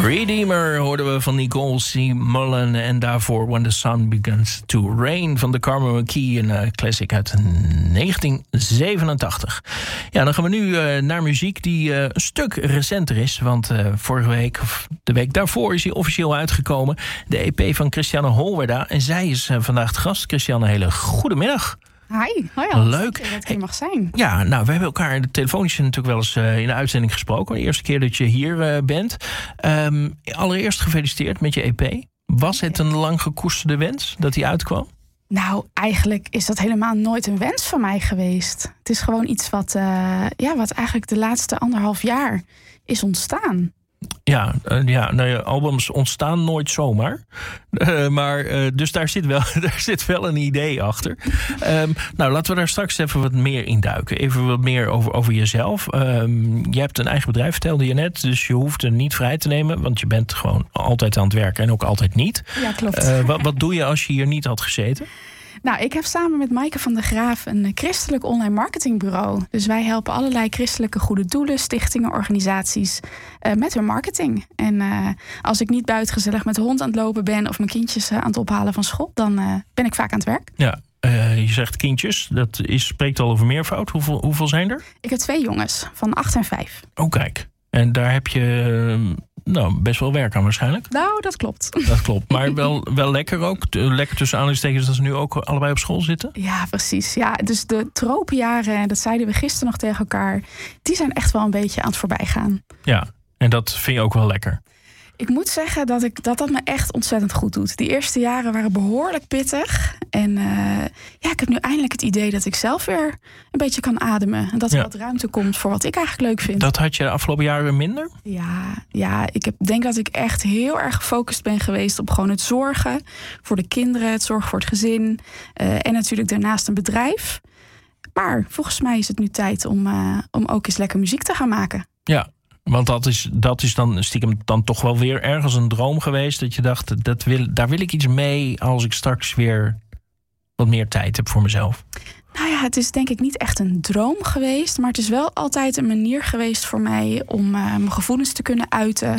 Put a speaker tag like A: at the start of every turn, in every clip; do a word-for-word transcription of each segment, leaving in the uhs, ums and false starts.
A: Redeemer hoorden we van Nicole C. Mullen. En daarvoor When the Sun Begins to Rain van de Carmen McKee. Een uh, classic uit negentien zevenentachtig. Ja, dan gaan we nu uh, naar muziek die uh, een stuk recenter is. Want uh, vorige week, of de week daarvoor, is hij officieel uitgekomen. De E P van Christiane Holwerda. En zij is uh, vandaag de gast. Christiane, een hele goede middag.
B: Hi, hoi Hans.
A: Leuk.
B: Dat het hier mag zijn.
A: Ja, nou, we hebben elkaar telefonisch natuurlijk wel eens uh, in de uitzending gesproken. De eerste keer dat je hier uh, bent. Um, allereerst gefeliciteerd met je E P. Was het een lang gekoesterde wens dat die uitkwam?
B: Nou, eigenlijk is dat helemaal nooit een wens van mij geweest. Het is gewoon iets wat, uh, ja, wat eigenlijk de laatste anderhalf jaar is ontstaan.
A: Ja, uh, ja nou ja, albums ontstaan nooit zomaar. Uh, maar uh, dus daar zit, wel, daar zit wel een idee achter. Um, nou, laten we daar straks even wat meer in duiken. Even wat meer over, over jezelf. Um, je hebt een eigen bedrijf, vertelde je net. Dus je hoeft er niet vrij te nemen. Want je bent gewoon altijd aan het werken en ook altijd niet.
B: Ja, klopt.
A: Uh, wat, wat doe je als je hier niet had gezeten?
B: Nou, ik heb samen met Maaike van der Graaf een christelijk online marketingbureau. Dus wij helpen allerlei christelijke goede doelen, stichtingen, organisaties uh, met hun marketing. En uh, als ik niet buitengezellig met de hond aan het lopen ben of mijn kindjes uh, aan het ophalen van school, dan uh, ben ik vaak aan het werk.
A: Ja, uh, je zegt kindjes, dat is, spreekt al over meervoud. Hoeveel, hoeveel zijn er?
B: Ik heb twee jongens, van acht en vijf.
A: Oh, kijk. En daar heb je uh, nou, best wel werk aan waarschijnlijk.
B: Nou, dat klopt.
A: Dat klopt. Maar wel, wel lekker ook. Lekker tussen aanhalingstekens dat ze nu ook allebei op school zitten.
B: Ja, precies. Ja, dus de tropenjaren, dat zeiden we gisteren nog tegen elkaar, die zijn echt wel een beetje aan het voorbijgaan.
A: Ja, en dat vind je ook wel lekker.
B: Ik moet zeggen dat, ik, dat dat me echt ontzettend goed doet. Die eerste jaren waren behoorlijk pittig. En uh, ja, ik heb nu eindelijk het idee dat ik zelf weer een beetje kan ademen. En dat er
A: ja.
B: wat ruimte komt voor wat ik eigenlijk leuk vind.
A: Dat had je de afgelopen jaren minder?
B: Ja, ja ik heb, denk dat ik echt heel erg gefocust ben geweest op gewoon het zorgen voor de kinderen, het zorgen voor het gezin. Uh, en natuurlijk daarnaast een bedrijf. Maar volgens mij is het nu tijd om, uh, om ook eens lekker muziek te gaan maken.
A: Ja. Want dat is, dat is dan stiekem dan toch wel weer ergens een droom geweest. Dat je dacht, dat wil, daar wil ik iets mee als ik straks weer wat meer tijd heb voor mezelf.
B: Nou ja, het is denk ik niet echt een droom geweest. Maar het is wel altijd een manier geweest voor mij om uh, mijn gevoelens te kunnen uiten.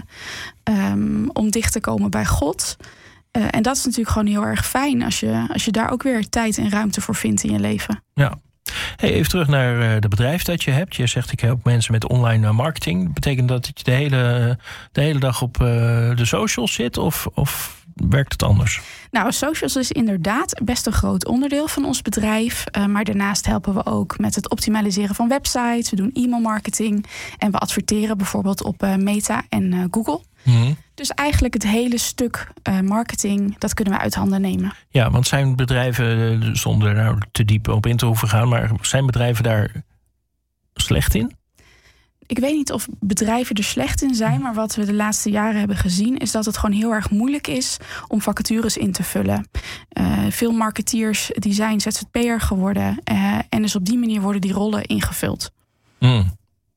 B: Um, om dicht te komen bij God. Uh, en dat is natuurlijk gewoon heel erg fijn als je, als je daar ook weer tijd en ruimte voor vindt in je leven.
A: Ja. Hey, even terug naar uh, de bedrijf dat je hebt. Je zegt ik help mensen met online marketing. Dat betekent dat je de hele, de hele dag op uh, de socials zit of, of werkt het anders?
B: Nou, socials is inderdaad best een groot onderdeel van ons bedrijf. Uh, maar daarnaast helpen we ook met het optimaliseren van websites. We doen e-mailmarketing en we adverteren bijvoorbeeld op uh, Meta en uh, Google.
A: Mm-hmm.
B: Dus eigenlijk het hele stuk uh, marketing, dat kunnen we uit handen nemen.
A: Ja, want zijn bedrijven, zonder daar te diep op in te hoeven gaan, maar zijn bedrijven daar slecht in?
B: Ik weet niet of bedrijven er slecht in zijn, maar wat we de laatste jaren hebben gezien is dat het gewoon heel erg moeilijk is om vacatures in te vullen. Uh, veel marketeers die zijn Z Z P'er geworden uh, en dus op die manier worden die rollen ingevuld.
A: Mm.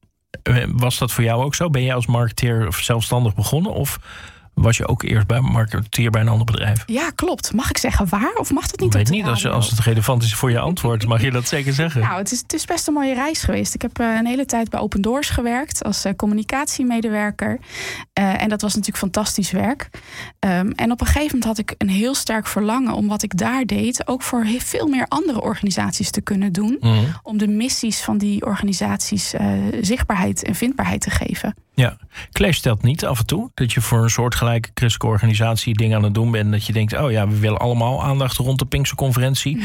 A: Was dat voor jou ook zo? Ben jij als marketeer of zelfstandig begonnen? Of was je ook eerst bij marketeer bij een ander bedrijf?
B: Ja, klopt. Mag ik zeggen waar of mag dat niet?
A: Ik weet niet, als, als het relevant is voor je antwoord, mag je dat zeker zeggen.
B: Nou, het is, het is best een mooie reis geweest. Ik heb uh, een hele tijd bij Open Doors gewerkt als uh, communicatiemedewerker. Uh, en dat was natuurlijk fantastisch werk. Um, en op een gegeven moment had ik een heel sterk verlangen om wat ik daar deed ook voor heel veel meer andere organisaties te kunnen doen. Mm-hmm. Om de missies van die organisaties uh, zichtbaarheid en vindbaarheid te geven.
A: Ja, Clash stelt niet af en toe dat je voor een soortgelijke christelijke organisatie dingen aan het doen bent. Dat je denkt, oh ja, we willen allemaal aandacht rond de Pinksterconferentie.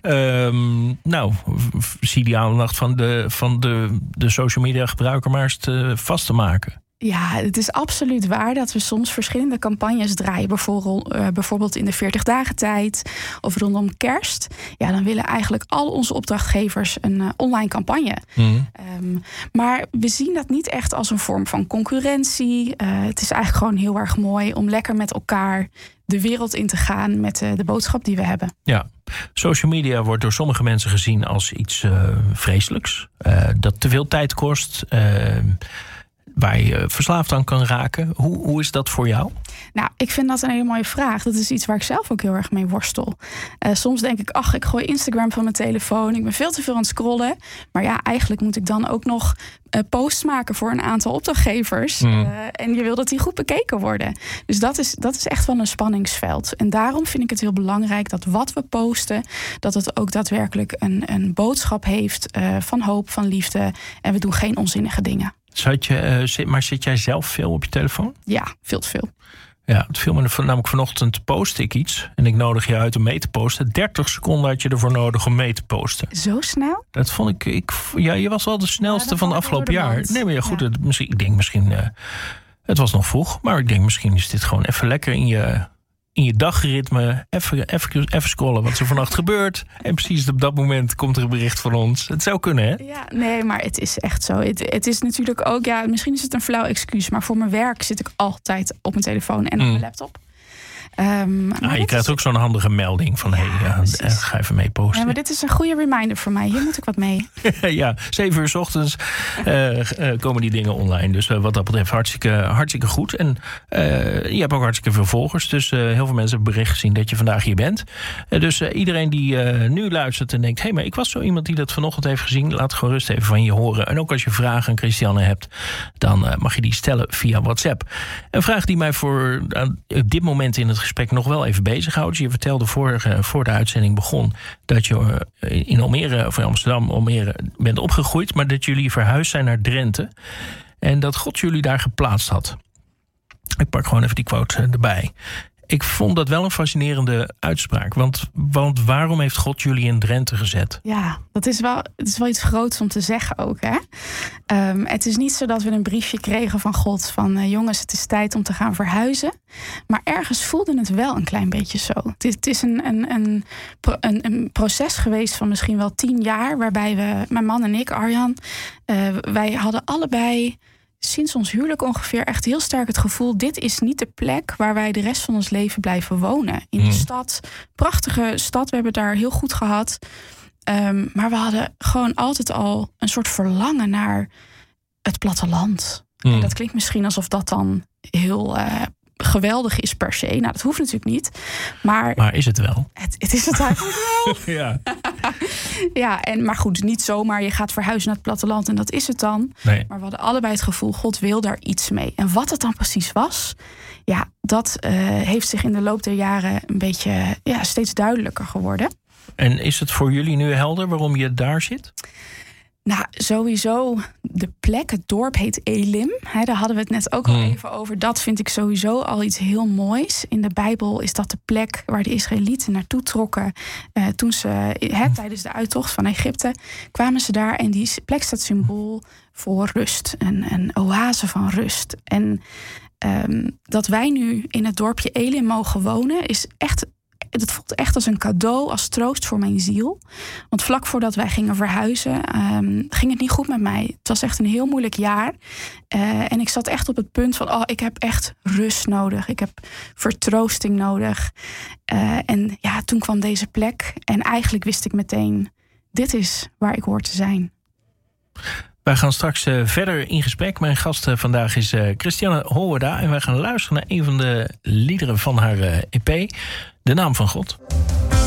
A: um, nou, zie die aandacht van de, van de, de social media gebruiker maar eens te, vast te maken.
B: Ja, het is absoluut waar dat we soms verschillende campagnes draaien. Bijvoorbeeld, uh, bijvoorbeeld in de veertig dagen tijd of rondom kerst. Ja, dan willen eigenlijk al onze opdrachtgevers een uh, online campagne. Mm. Um, maar we zien dat niet echt als een vorm van concurrentie. Uh, het is eigenlijk gewoon heel erg mooi om lekker met elkaar de wereld in te gaan met uh, de boodschap die we hebben.
A: Ja, social media wordt door sommige mensen gezien als iets uh, vreselijks. Uh, dat te veel tijd kost. Uh, waar je verslaafd aan kan raken. Hoe, hoe is dat voor jou?
B: Nou, ik vind dat een hele mooie vraag. Dat is iets waar ik zelf ook heel erg mee worstel. Uh, soms denk ik, ach, ik gooi Instagram van mijn telefoon. Ik ben veel te veel aan het scrollen. Maar ja, eigenlijk moet ik dan ook nog uh, posts maken voor een aantal opdrachtgevers. Mm. Uh, en je wil dat die goed bekeken worden. Dus dat is, dat is echt wel een spanningsveld. En daarom vind ik het heel belangrijk dat wat we posten, dat het ook daadwerkelijk een, een boodschap heeft uh, van hoop, van liefde. En we doen geen onzinnige dingen.
A: Zat je, uh, zit, maar zit jij zelf veel op je telefoon?
B: Ja, veel te veel.
A: Ja, het viel me namelijk vanochtend post ik iets. En ik nodig je uit om mee te posten. dertig seconden had je ervoor nodig om mee te posten.
B: Zo snel?
A: Dat vond ik... ik ja, je was wel de snelste ja, van het afgelopen jaar.
B: Mand.
A: Nee, maar ja, goed.
B: Ja.
A: Het, misschien, ik denk misschien... Uh, het was nog vroeg. Maar ik denk misschien is dit gewoon even lekker in je... in je dagritme even, even, even scrollen wat er vannacht gebeurt. En precies op dat moment komt er een bericht van ons. Het zou kunnen, hè?
B: Ja, nee, maar het is echt zo. Het, het is natuurlijk ook, ja, misschien is het een flauw excuus, maar voor mijn werk zit ik altijd op mijn telefoon en op mm. mijn laptop. Um,
A: ah, je krijgt is... ook zo'n handige melding van... Ja, hé, hey, uh, ga even mee posten.
B: Ja, maar dit is een goede reminder voor mij. Hier moet ik wat mee.
A: Ja, zeven uur 's ochtends uh, uh, komen die dingen online. Dus uh, wat dat betreft hartstikke, hartstikke goed. En uh, je hebt ook hartstikke veel volgers. Dus uh, heel veel mensen hebben bericht gezien dat je vandaag hier bent. Uh, dus uh, iedereen die uh, nu luistert en denkt... hé, hey, maar ik was zo iemand die dat vanochtend heeft gezien. Laat gewoon rust even van je horen. En ook als je vragen aan Christiane hebt... dan uh, mag je die stellen via WhatsApp. Een vraag die mij voor uh, op dit moment in het gesprek nog wel even bezighoudt. Je vertelde vorige, voor de uitzending begon dat je in Almere, of in Amsterdam, Almere bent opgegroeid, maar dat jullie verhuisd zijn naar Drenthe en dat God jullie daar geplaatst had. Ik pak gewoon even die quote erbij. Ik vond dat wel een fascinerende uitspraak. Want, want waarom heeft God jullie in Drenthe gezet?
B: Ja, dat is wel, het is wel iets groots om te zeggen ook. Hè? Um, het is niet zo dat we een briefje kregen van God... van uh, jongens, het is tijd om te gaan verhuizen. Maar ergens voelde het wel een klein beetje zo. Het is, het is een, een, een, een, een proces geweest van misschien wel tien jaar... waarbij we, mijn man en ik, Arjan... Uh, wij hadden allebei... sinds ons huwelijk ongeveer echt heel sterk het gevoel... dit is niet de plek waar wij de rest van ons leven blijven wonen. In de mm. stad, prachtige stad, we hebben het daar heel goed gehad. Um, maar we hadden gewoon altijd al een soort verlangen naar het platteland. Mm. En dat klinkt misschien alsof dat dan heel... Uh, geweldig is per se. Nou, dat hoeft natuurlijk niet. Maar,
A: maar is het wel?
B: Het, het is het eigenlijk wel.
A: Ja.
B: Ja, en, maar goed, niet zomaar. Je gaat verhuizen naar het platteland en dat is het dan.
A: Nee.
B: Maar we hadden allebei het gevoel, God wil daar iets mee. En wat het dan precies was, ja, dat uh, heeft zich in de loop der jaren een beetje ja, steeds duidelijker geworden.
A: En is het voor jullie nu helder waarom je daar zit?
B: Nou, sowieso de plek, het dorp heet Elim. He, daar hadden we het net ook al hmm. even over. Dat vind ik sowieso al iets heel moois. In de Bijbel is dat de plek waar de Israëlieten naartoe trokken. Uh, toen ze, he, tijdens de uittocht van Egypte, kwamen ze daar. En die plek staat symbool voor rust. Een, een oase van rust. En um, dat wij nu in het dorpje Elim mogen wonen, is echt... Het voelt echt als een cadeau, als troost voor mijn ziel. Want vlak voordat wij gingen verhuizen, um, ging het niet goed met mij. Het was echt een heel moeilijk jaar. Uh, en ik zat echt op het punt van, oh, ik heb echt rust nodig. Ik heb vertroosting nodig. Uh, en ja, toen kwam deze plek. En eigenlijk wist ik meteen, dit is waar ik hoor te zijn.
A: Wij gaan straks uh, verder in gesprek. Mijn gast uh, vandaag is uh, Christiane Holleda. En wij gaan luisteren naar een van de liederen van haar uh, E P. De Naam van God.